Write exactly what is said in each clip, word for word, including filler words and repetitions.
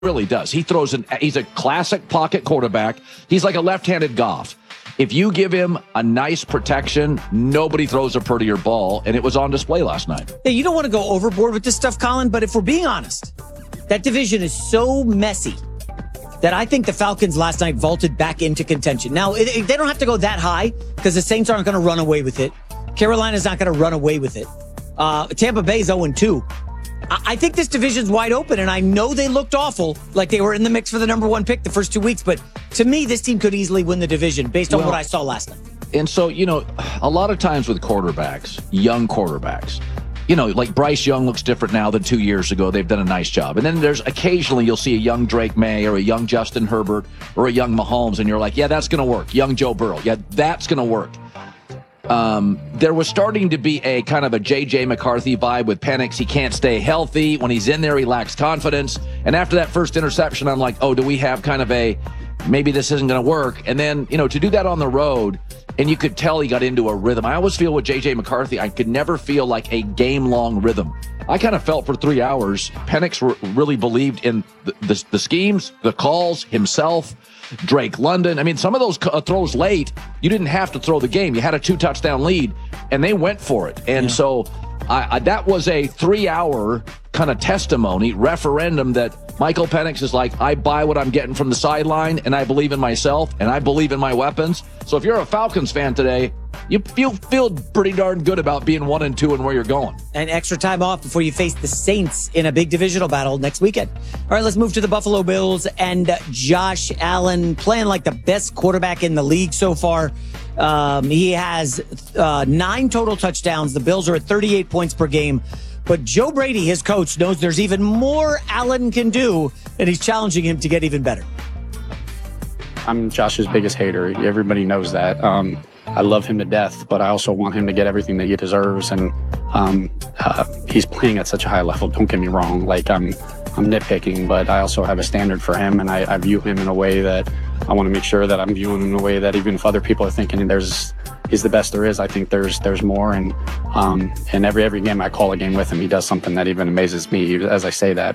really does. He throws an, he's a classic pocket quarterback. He's like a left-handed Goff. If you give him a nice protection, nobody throws a prettier ball, and it was on display last night. Yeah, you don't want to go overboard with this stuff, Colin, but if we're being honest, that division is so messy that I think the Falcons last night vaulted back into contention. Now, it, it, they don't have to go that high because the Saints aren't going to run away with it. Carolina's not going to run away with it. Uh, Tampa Bay's oh and two. I, I think this division's wide open, and I know they looked awful, like they were in the mix for the number one pick the first two weeks, but to me, this team could easily win the division based on well, what I saw last night. And so, you know, a lot of times with quarterbacks, young quarterbacks, you know, like Bryce Young looks different now than two years ago. They've done a nice job. And then there's occasionally you'll see a young Drake May or a young Justin Herbert or a young Mahomes, and you're like, yeah, that's going to work. Young Joe Burrow. Yeah, that's going to work. Um, there was starting to be a kind of a J J McCarthy vibe with Penix. He can't stay healthy. When he's in there, he lacks confidence. And after that first interception, I'm like, oh, do we have kind of a, maybe this isn't going to work? And then, you know, to do that on the road, and you could tell he got into a rhythm. I always feel with J J McCarthy, I could never feel like a game-long rhythm. I kind of felt for three hours, Penix really believed in the, the, the schemes, the calls, himself, Drake London. I mean, some of those throws late, you didn't have to throw the game. You had a two-touchdown lead, and they went for it. And yeah. so I, I, that was a three-hour kind of testimony, referendum that Michael Penix is like, I buy what I'm getting from the sideline, and I believe in myself, and I believe in my weapons. So if you're a Falcons fan today, you feel, feel pretty darn good about being one and two and where you're going. And extra time off before you face the Saints in a big divisional battle next weekend. All right, let's move to the Buffalo Bills and uh, Josh Allen playing like the best quarterback in the league so far. Um, he has uh, nine total touchdowns. The Bills are at thirty-eight points per game. But Joe Brady, his coach, knows there's even more Allen can do, and he's challenging him to get even better. I'm Josh's biggest hater. Everybody knows that. Um, I love him to death, but I also want him to get everything that he deserves. And um, uh, he's playing at such a high level. Don't get me wrong. Like I'm, I'm nitpicking, but I also have a standard for him, and I, I view him in a way that I want to make sure that I'm viewing him in a way that even if other people are thinking there's he's the best there is, I think there's there's more. And um, and every every game I call a game with him, he does something that even amazes me as I say that.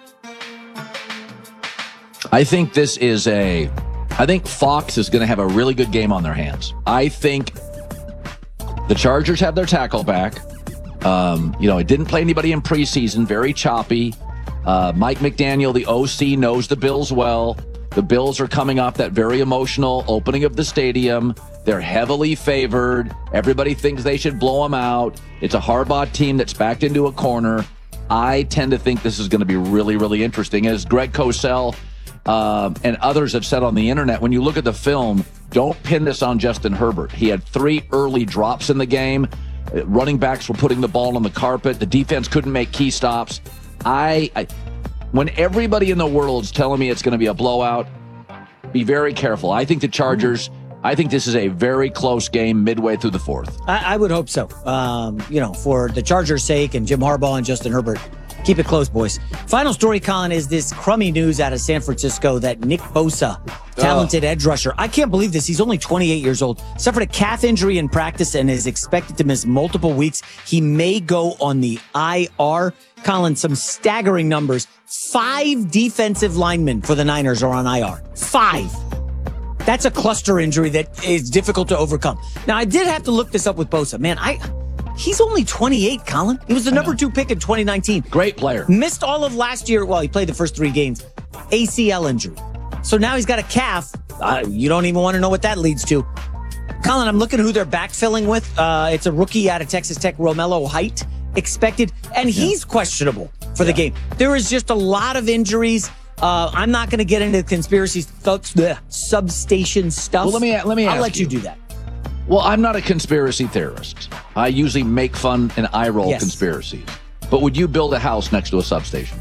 I think this is a. I think Fox is going to have a really good game on their hands. I think the Chargers have their tackle back. Um, you know, it didn't play anybody in preseason, very choppy. Uh, Mike McDaniel, the O C, knows the Bills well. The Bills are coming off that very emotional opening of the stadium. They're heavily favored. Everybody thinks they should blow them out. It's a Harbaugh team that's backed into a corner. I tend to think this is going to be really, really interesting. As Greg Cosell Um, and others have said on the internet, when you look at the film, don't pin this on Justin Herbert. He had three early drops in the game. Uh, running backs were putting the ball on the carpet. The defense couldn't make key stops. I, I when everybody in the world is telling me it's going to be a blowout, be very careful. I think the Chargers, I think this is a very close game midway through the fourth. I, I would hope so. Um, you know, for the Chargers' sake and Jim Harbaugh and Justin Herbert. Keep it close, boys. Final story, Colin, is this crummy news out of San Francisco that Nick Bosa, talented oh. edge rusher, I can't believe this. He's only twenty-eight years old, suffered a calf injury in practice and is expected to miss multiple weeks. He may go on the I R. Colin, some staggering numbers. Five defensive linemen for the Niners are on I R. Five. That's a cluster injury that is difficult to overcome. Now, I did have to look this up with Bosa. Man, I... He's only twenty-eight, Colin. He was the number two pick in twenty nineteen. Great player. Missed all of last year. Well, he played the first three games. A C L injury. So now he's got a calf. Uh, you don't even want to know what that leads to. Colin, I'm looking at who they're backfilling with. Uh, it's a rookie out of Texas Tech, Romello Height, expected. And he's yeah. questionable for yeah. the game. There is just a lot of injuries. Uh, I'm not going to get into conspiracy th- th- substation stuff. Well, let me, let me I'll ask let you, you do that. Well, I'm not a conspiracy theorist. I usually make fun and eye roll yes. conspiracies. But would you build a house next to a substation?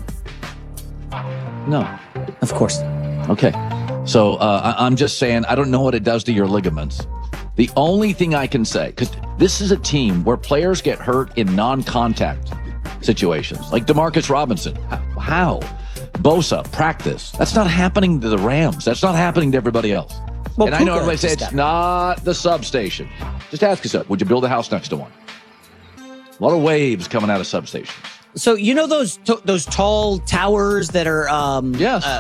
No. Of course. Okay. So uh, I- I'm just saying, I don't know what it does to your ligaments. The only thing I can say, because this is a team where players get hurt in non-contact situations, like DeMarcus Robinson. How? Bosa, practice. That's not happening to the Rams. That's not happening to everybody else. Well, and I know everybody says it's not the substation. Just ask yourself, would you build a house next to one? A lot of waves coming out of substations. So you know those t- those tall towers that are um Yes. uh,